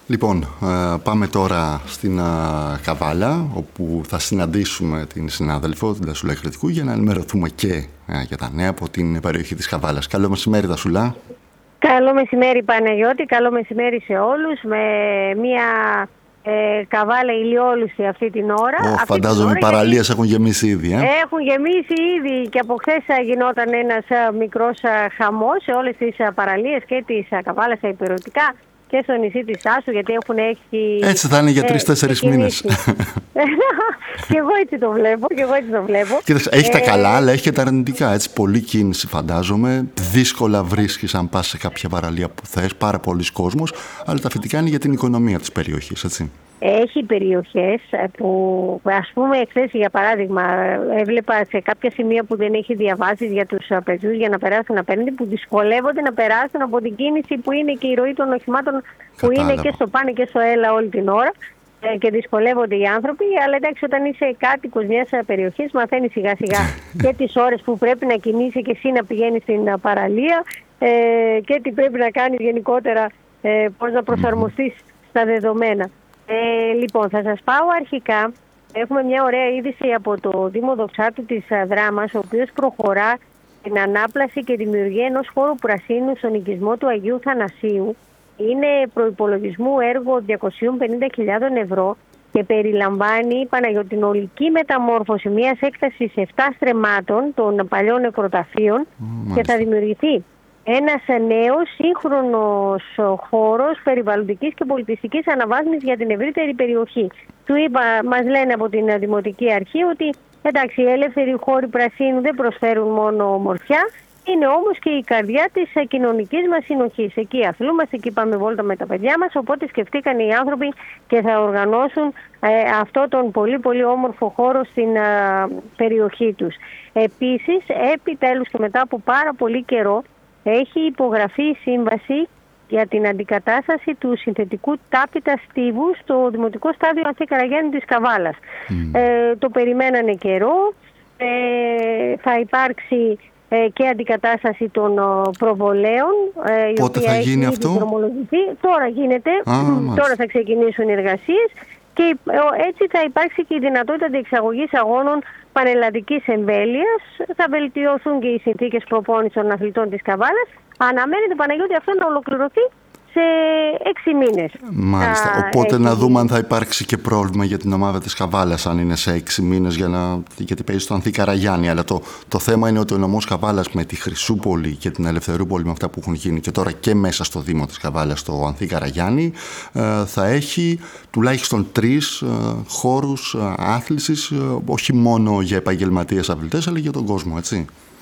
Λοιπόν, πάμε τώρα στην Καβάλα, όπου θα συναντήσουμε την συνάδελφο, την Τασούλα Κρητικού, για να ενημερωθούμε και για τα νέα από την περιοχή της Καβάλας. Καλό μεσημέρι, Τασούλα. Καλό μεσημέρι, Παναγιώτη. Καλό μεσημέρι σε όλους. Με μια Καβάλα ηλιόλουστη αυτή την ώρα. Φαντάζομαι οι παραλίες έχουν γεμίσει ήδη. Έχουν γεμίσει ήδη και από χθες γινόταν ένας μικρός χαμός σε όλες τις παραλίες και της Καβάλας στα υπηρετικά και στο νησί της Άσου, γιατί έχει... Έτσι θα είναι για 3-4 μήνες. Και εγώ έτσι το βλέπω. Κοίταξε, έχει τα καλά, αλλά έχει και τα αρνητικά. Έτσι, πολλή κίνηση φαντάζομαι. Δύσκολα βρίσκεις αν πας σε κάποια παραλία που θες, πάρα πολλοί κόσμος. Αλλά τα θετικά είναι για την οικονομία της περιοχής, έτσι. Έχει περιοχές που, ας πούμε, εχθές για παράδειγμα, έβλεπα σε κάποια σημεία που δεν έχει διαβάσεις για τους πεζούς για να περάσουν απέναντι, που δυσκολεύονται να περάσουν από την κίνηση που είναι και η ροή των οχημάτων που είναι και στο πάνε και στο έλα όλη την ώρα και δυσκολεύονται οι άνθρωποι. Αλλά εντάξει, όταν είσαι κάτοικος μιας περιοχής, μαθαίνεις σιγά σιγά και τις ώρες που πρέπει να κινείσαι και εσύ να πηγαίνεις στην παραλία και τι πρέπει να κάνεις γενικότερα, πώς να προσαρμοστείς στα δεδομένα. Λοιπόν, θα σας πάω αρχικά. Έχουμε μια ωραία είδηση από το Δήμο Δοξάτου της Δράμας, ο οποίος προχωρά την ανάπλαση και δημιουργία ενός χώρου πρασίνου στον οικισμό του Αγίου Θανασίου. Είναι προϋπολογισμού έργο 250.000 ευρώ και περιλαμβάνει παναγιωτινολική μεταμόρφωση μιας έκτασης 7 στρεμμάτων των παλιών νεκροταφείων και θα δημιουργηθεί ένας νέος σύγχρονος χώρος περιβαλλοντικής και πολιτιστικής αναβάθμισης για την ευρύτερη περιοχή. Του είπα, μας λένε από την Δημοτική Αρχή ότι εντάξει, οι ελεύθεροι χώροι πρασίνου δεν προσφέρουν μόνο ομορφιά, είναι όμως και η καρδιά της κοινωνικής μας συνοχής. Εκεί αθλούμαστε, εκεί πάμε βόλτα με τα παιδιά μας, οπότε σκεφτήκαν οι άνθρωποι και θα οργανώσουν αυτό τον πολύ πολύ όμορφο χώρο στην περιοχή τους. Επίσης, επιτέλους και μετά από πάρα πολύ καιρό, έχει υπογραφεί η σύμβαση για την αντικατάσταση του συνθετικού τάπητα στίβου στο Δημοτικό Στάδιο Ανθή Καραγιάννη της Καβάλας. Το περιμένανε καιρό. Θα υπάρξει και αντικατάσταση των προβολέων. Πότε θα γίνει αυτό? Τώρα γίνεται. Τώρα θα ξεκινήσουν οι εργασίες. Και έτσι θα υπάρξει και η δυνατότητα διεξαγωγής αγώνων πανελλαδικής εμβέλειας. Θα βελτιωθούν και οι συνθήκες προπόνησης των αθλητών της Καβάλας. Αναμένεται, Παναγιώτη, αυτό να ολοκληρωθεί σε 6 μήνες. Μάλιστα. Οπότε να δούμε αν θα υπάρξει και πρόβλημα για την ομάδα της Καβάλας, αν είναι σε 6 μήνες, γιατί παίζει στο Ανθή Καραγιάννη. Αλλά το θέμα είναι ότι ο νομός Καβάλας με τη Χρυσούπολη και την Ελευθερούπολη, με αυτά που έχουν γίνει και τώρα και μέσα στο Δήμο της Καβάλας, στο Ανθή Καραγιάννη, θα έχει τουλάχιστον 3 χώρους άθλησης, όχι μόνο για επαγγελματίες αθλητές, αλλά για τον κόσμο, έτσι.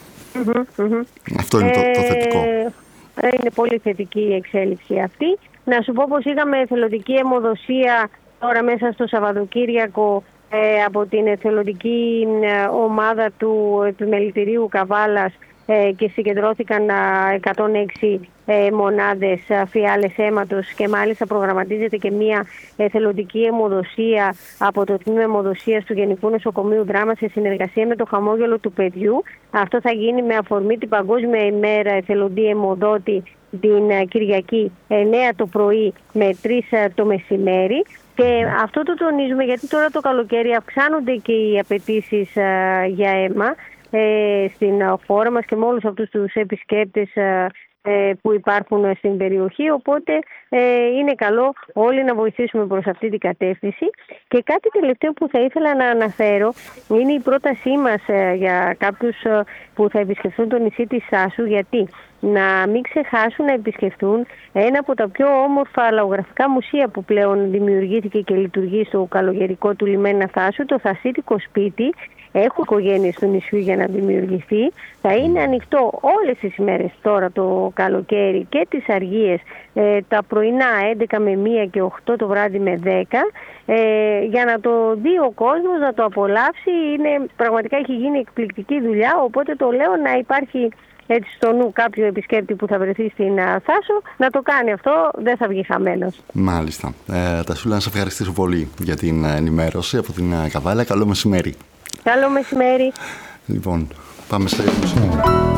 Αυτό είναι το θετικό. Είναι πολύ θετική η εξέλιξη αυτή. Να σου πω πως είχαμε εθελοντική αιμοδοσία τώρα μέσα στο Σαββατοκύριακο από την εθελοντική ομάδα του Επιμελητηρίου Καβάλας και συγκεντρώθηκαν 106 μονάδες φιάλες αίματος και μάλιστα προγραμματίζεται και μια εθελοντική αιμοδοσία από το Τμήμα Αιμοδοσίας του Γενικού Νοσοκομείου Δράμα σε συνεργασία με το Χαμόγελο του Παιδιού. Αυτό θα γίνει με αφορμή την Παγκόσμια ημέρα εθελοντή αιμοδότη την Κυριακή 9 το πρωί με 3 το μεσημέρι. Και αυτό το τονίζουμε γιατί τώρα το καλοκαίρι αυξάνονται και οι απαιτήσεις για αίμα στην χώρα μας και με όλους αυτούς τους επισκέπτες που υπάρχουν στην περιοχή, οπότε είναι καλό όλοι να βοηθήσουμε προς αυτή την κατεύθυνση. Και κάτι τελευταίο που θα ήθελα να αναφέρω είναι η πρότασή μας για κάποιους που θα επισκεφθούν το νησί της Άσου, γιατί να μην ξεχάσουν να επισκεφθούν ένα από τα πιο όμορφα λαογραφικά μουσεία που πλέον δημιουργήθηκε και λειτουργεί στο καλογερικό του λιμένα Θάσου, το Θασίτικο Σπίτι. Έχουν οικογένειες του νησιού για να δημιουργηθεί. Θα είναι ανοιχτό όλες τις ημέρες τώρα το καλοκαίρι και τις αργίες, τα πρωινά 11 με 1 και 8 το βράδυ με 10, για να το δει ο κόσμος, να το απολαύσει. Πραγματικά έχει γίνει εκπληκτική δουλειά, οπότε το λέω να υπάρχει έτσι στο νου κάποιο επισκέπτη που θα βρεθεί στην Θάσο να το κάνει αυτό, δεν θα βγει χαμένος. Μάλιστα. Τασούλα, να σε ευχαριστήσω πολύ για την ενημέρωση από την Καβάλα. Καλό μεσημέρι. Καλό μεσημέρι. Λοιπόν, πάμε στο